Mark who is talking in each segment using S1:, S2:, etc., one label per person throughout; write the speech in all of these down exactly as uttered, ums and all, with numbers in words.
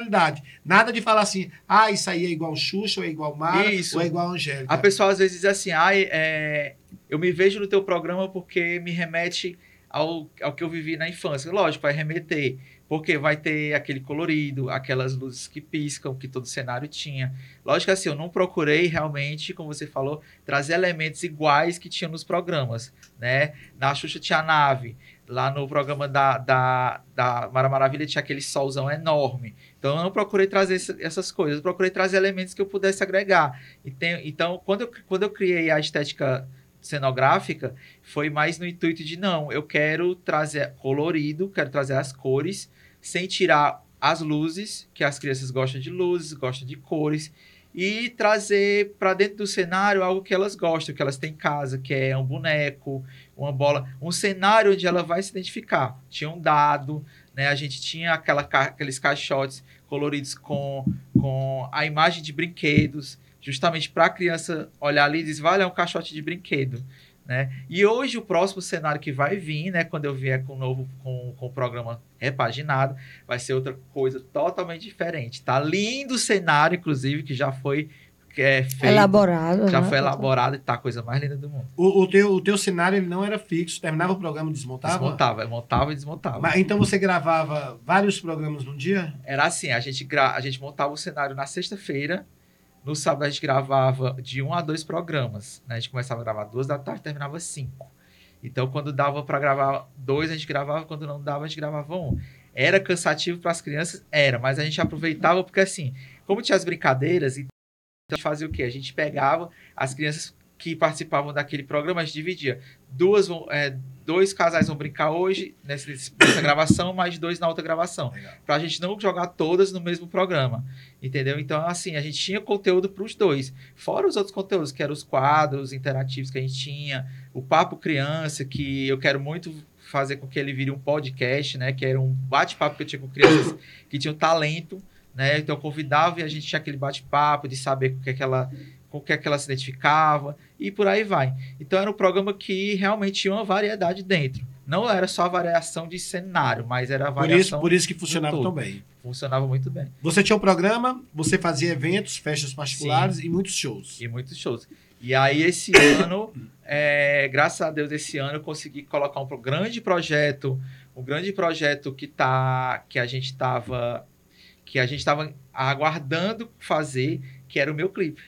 S1: personalidade. Nada de falar assim, ah, isso aí é igual Xuxa, ou é igual Mara,
S2: Isso.
S1: ou é igual Angélica.
S2: A pessoa às vezes diz assim, ah, é, eu me vejo no teu programa porque me remete ao, ao que eu vivi na infância. Lógico, vai remeter, porque vai ter aquele colorido, aquelas luzes que piscam, que todo cenário tinha. Lógico que assim, eu não procurei realmente, como você falou, trazer elementos iguais que tinha nos programas, né? Na Xuxa tinha a nave, lá no programa da, da, da Mara Maravilha tinha aquele solzão enorme. Então, eu não procurei trazer essas coisas, eu procurei trazer elementos que eu pudesse agregar. E tem, então, quando eu, quando eu criei a estética cenográfica, foi mais no intuito de, não, eu quero trazer colorido, quero trazer as cores, sem tirar as luzes, que as crianças gostam de luzes, gostam de cores, e trazer para dentro do cenário algo que elas gostam, que elas têm em casa, que é um boneco, uma bola, um cenário onde ela vai se identificar. Tinha um dado, né? A gente tinha aquela, aqueles caixotes coloridos com, com a imagem de brinquedos, justamente para a criança olhar ali e dizer, vale, é um caixote de brinquedo. Né? E hoje o próximo cenário que vai vir, né, quando eu vier com o novo com, com o programa repaginado, vai ser outra coisa totalmente diferente. Tá lindo o cenário, inclusive, que já foi é, feito,
S3: elaborado.
S2: Já
S3: né?
S2: foi elaborado e tá a coisa mais linda do mundo.
S1: O, o, teu, o teu cenário ele não era fixo, terminava o programa e desmontava?
S2: Desmontava, montava e desmontava.
S1: Mas, então você gravava vários programas num dia?
S2: Era assim, a gente, gra... a gente montava o cenário na sexta-feira. No sábado a gente gravava de um a dois programas. Né? A gente começava a gravar duas da tarde e terminava cinco. Então, quando dava para gravar dois, a gente gravava. Quando não dava, a gente gravava um. Era cansativo para as crianças? Era. Mas a gente aproveitava porque, assim, como tinha as brincadeiras, então a gente fazia o quê? A gente pegava as crianças que participavam daquele programa, a gente dividia. Duas vão, é, dois casais vão brincar hoje nessa, nessa gravação, mais dois na outra gravação. Para a gente não jogar todas no mesmo programa. Entendeu? Então, assim, a gente tinha conteúdo para os dois. Fora os outros conteúdos, que eram os quadros interativos que a gente tinha, o Papo Criança, que eu quero muito fazer com que ele vire um podcast, né? Que era um bate-papo que eu tinha com crianças que tinham talento, né? Então, eu convidava e a gente tinha aquele bate-papo de saber com o que é que ela... com o que é que ela se identificava, e por aí vai. Então, era um programa que realmente tinha uma variedade dentro. Não era só a variação de cenário, mas era a variação...
S1: Por isso, por isso que funcionava tão bem.
S2: Funcionava muito bem.
S1: Você tinha um programa, você fazia eventos, festas particulares
S2: Sim.
S1: e muitos shows.
S2: E muitos shows. E aí, esse ano, é, graças a Deus, esse ano eu consegui colocar um grande projeto, um grande projeto que, tá, que a gente estava que a gente estava aguardando fazer, que era o meu clipe.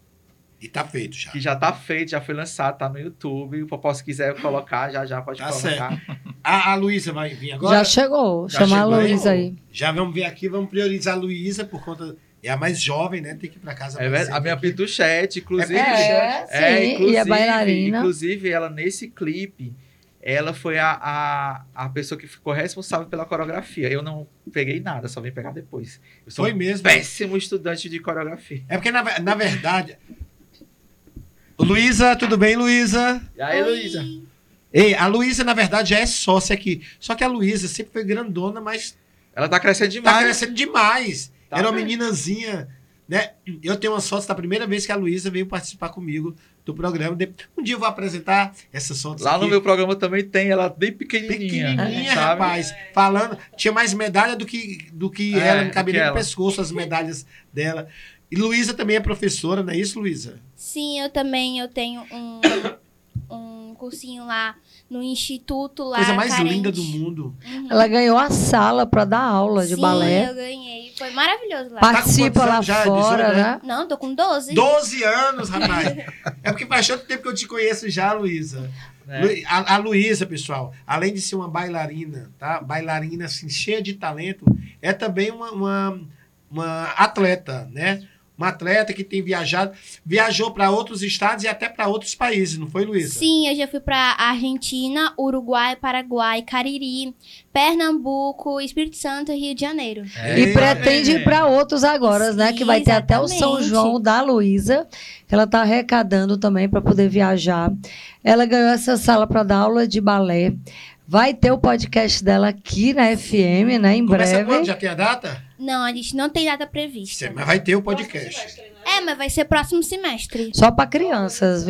S1: E tá feito já.
S2: Que já tá feito, já foi lançado, tá no YouTube. O Popó, se quiser colocar, já já pode
S1: tá
S2: colocar.
S1: Certo. A, a Luísa vai vir agora?
S3: Já chegou.
S1: Já
S3: Chama
S1: chegou
S3: a Luísa aí. aí.
S1: Já vamos ver aqui, vamos priorizar a Luísa por conta... É a mais jovem, né? Tem que ir pra casa
S2: é
S1: mais
S2: A minha
S1: aqui.
S2: pituchete, inclusive.
S3: É,
S2: é,
S3: sim,
S2: inclusive,
S3: e a bailarina.
S2: Inclusive, ela nesse clipe, ela foi a, a, a pessoa que ficou responsável pela coreografia. Eu não peguei nada, só vim pegar depois. Eu sou
S1: foi
S2: um
S1: mesmo?
S2: péssimo estudante de coreografia.
S1: É porque, na, na verdade... Luísa, tudo bem, Luísa?
S2: E aí, Luísa?
S1: Ei, a Luísa, na verdade, já é sócia aqui. Só que a Luísa sempre foi grandona, mas...
S2: Ela tá crescendo demais.
S1: Tá crescendo demais.
S2: Tá
S1: Era uma
S2: bem.
S1: meninazinha, né? Eu tenho uma sócia da primeira vez que a Luísa veio participar comigo do programa. Um dia eu vou apresentar essa sócia
S2: Lá
S1: aqui.
S2: no meu programa também tem ela bem pequenininha.
S1: Pequenininha,
S2: sabe?
S1: rapaz. Falando... Tinha mais medalha do que, do que
S2: É,
S1: ela. Não
S2: do
S1: cabia
S2: que
S1: nem no
S2: ela.
S1: pescoço as medalhas dela. E Luísa também é professora, não é isso, Luísa?
S4: Sim, eu também eu tenho um, um cursinho lá no instituto lá.
S1: Coisa mais
S4: carente.
S1: linda do mundo.
S4: Uhum.
S3: Ela ganhou a sala para dar aula de
S4: Sim,
S3: balé.
S4: eu ganhei. Foi maravilhoso lá.
S1: Tá com
S3: Participa
S1: quantos
S3: lá
S1: anos já?
S3: fora,
S1: dezoito,
S3: né?
S4: Não, tô com doze.
S1: doze anos, rapaz. É porque faz tanto tempo que eu te conheço já, Luísa.
S2: É.
S1: Lu- A, a Luísa, pessoal, além de ser uma bailarina, tá? Bailarina, assim, cheia de talento, é também uma, uma, uma atleta, né? Uma atleta que tem viajado, viajou para outros estados e até para outros países, não foi, Luísa?
S4: Sim, eu já fui pra Argentina, Uruguai, Paraguai, Cariri, Pernambuco, Espírito Santo e Rio de Janeiro.
S2: É,
S3: E pretende
S2: é.
S3: ir para outros agora, né?
S4: Sim,
S3: Que vai ter até o São
S4: exatamente.
S3: João da Luísa, que ela está arrecadando também para poder viajar. Ela ganhou essa sala para dar aula de balé. Vai ter o podcast dela aqui na F M, né? Em
S1: Começa
S3: breve.
S1: quando? Já tem a data?
S4: Não, a gente não tem data prevista.
S1: Mas vai ter o podcast.
S4: É, mas vai ser próximo semestre.
S3: Só para crianças, viu?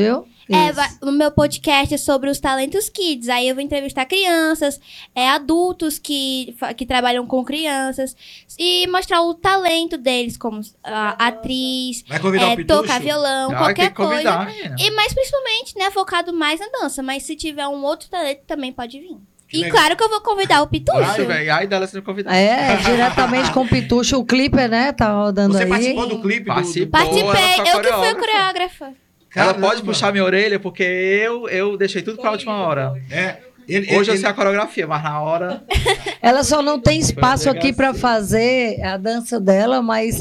S4: É,
S3: Isso.
S4: vai- o meu podcast é sobre os talentos kids. Aí eu vou entrevistar crianças, é, adultos que, fa- que trabalham com crianças e mostrar o talento deles, como a atriz,
S1: Vai convidar o
S4: é,
S1: Pitucho?
S4: tocar violão,
S2: Ah,
S4: qualquer
S2: tem que convidar,
S4: coisa.
S2: menina.
S4: E mais principalmente, né, focado mais na dança. Mas se tiver um outro talento, também pode vir.
S1: Que
S4: E
S1: legal.
S4: claro que eu vou convidar o Pitucho.
S2: Ai, velho, ai dela sendo convidada.
S3: É, diretamente com o Pitucho, o clipe, né? Tá rodando
S1: Você
S3: aí.
S1: participou do clipe? Do, do...
S2: Participou.
S4: Participei,
S2: Ela foi
S4: eu que fui a
S2: coreógrafa.
S4: coreógrafa.
S2: Ela
S1: Caramba.
S2: pode puxar minha orelha, porque eu, eu deixei tudo pra última hora.
S1: É. Ele,
S2: Hoje eu
S1: ele-
S2: sei a coreografia, mas na hora.
S3: Ela só não tem espaço aqui
S2: delegacia.
S3: para fazer a dança dela, mas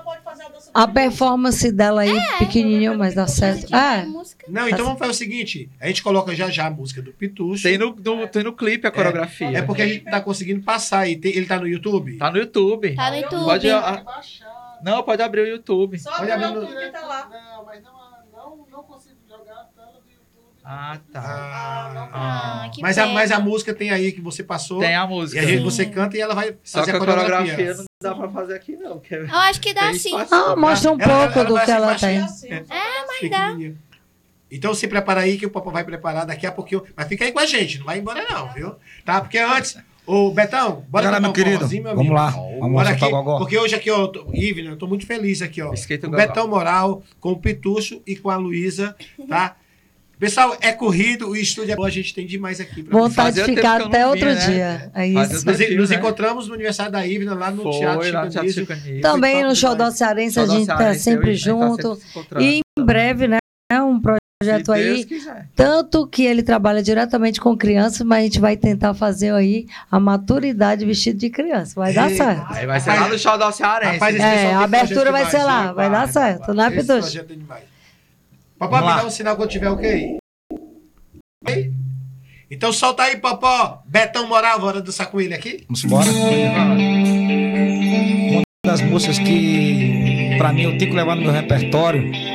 S3: a performance dela aí, pequenininho, mas dá certo.
S4: Ah.
S3: Ah,
S4: Música.
S1: Não, então vamos fazer o seguinte: a gente coloca já já a música do Pitucho.
S2: Tem no, no, tem no clipe a coreografia.
S1: É porque a gente não tá conseguindo passar aí. Tem- ele tá no YouTube?
S2: Tá no YouTube.
S4: Tá no YouTube.
S2: Pode, a- não, pode abrir o YouTube.
S5: Só
S1: Olha,
S5: abrir o
S1: Bruno.
S5: YouTube que tá lá.
S6: Não, mas não, não, não consigo jogar a tela do YouTube.
S2: Ah, tá.
S1: Ah,
S4: Ah, que
S1: mas, a,
S4: pena.
S1: mas a música tem aí que você passou.
S2: Tem a
S1: E
S2: música.
S1: a gente, você canta e ela vai
S2: Só
S1: fazer
S2: que
S1: a
S2: a
S1: coreografia.
S2: coreografia não dá pra fazer aqui, não. Porque
S4: Eu acho que dá
S2: tem
S4: sim.
S2: espaço.
S3: ah, mostra um
S1: Ela-
S3: pouco
S1: ela
S3: do
S1: vai
S3: que ela
S1: assim,
S3: tem.
S5: Assim,
S4: É, mas dá.
S1: Pequenininha. Então se prepara aí que o papai vai preparar daqui a pouquinho. Mas fica aí com a gente, não vai embora não, viu? Tá? Porque antes, ô Betão, bora
S7: Galera,
S1: cantar
S7: meu
S1: um
S7: querido,
S1: forrozinho, meu
S7: vamos
S1: amigo.
S7: lá. Vamos
S1: Bora
S7: soltar
S1: aqui,
S7: o gogó.
S1: porque hoje aqui, ó, tô- Ivna, eu tô muito feliz aqui, ó.
S2: Esquenta o
S1: O
S2: gogó.
S1: Betão Moral, com o Pitucho e com a Luísa, tá? Pessoal, é corrido, o estúdio é bom, a gente tem demais aqui. Pra
S3: Vontade
S2: Fazia
S3: de
S2: tempo
S3: ficar
S2: que eu não
S3: até
S2: vinha,
S3: outro
S2: né?
S3: dia. É
S2: Fazia
S3: isso.
S1: Nos,
S2: Perfil,
S1: nos
S2: né?
S1: encontramos no aniversário da Ivna, lá no
S2: Foi,
S1: Teatro
S2: lá no Teatro
S1: Chicanísio.
S2: Chicanísio.
S3: Também
S1: top
S3: no Show
S1: demais.
S3: do Cearense a
S2: Só
S3: gente
S2: da
S3: tá
S2: Cearense,
S3: sempre
S2: eu- a gente tá
S3: junto.
S2: sempre se encontrando.
S3: E em breve, né? Um projeto
S2: Se
S3: aí.
S2: Deus quiser.
S3: Tanto que ele trabalha diretamente com crianças, mas a gente vai tentar fazer aí a maturidade vestido de criança. Vai dar
S1: Eita.
S3: certo.
S2: Aí vai ser lá no show do Cearense.
S1: Rapaz, esse
S3: É,
S1: pessoal
S3: a
S1: tem
S3: abertura
S1: projeto
S3: vai
S1: demais,
S3: ser lá,
S1: viu?
S3: vai dar certo, né,
S1: Esse
S3: Pitucho?
S1: projeto é demais. Papai, me
S7: Vamos
S1: dá
S7: lá.
S1: um sinal quando tiver o que aí. Ok? Então solta aí, Popó. Betão Moral, bora dançar com ele aqui?
S7: Vamos embora. Uma das músicas que, pra mim, eu tenho que levar no meu repertório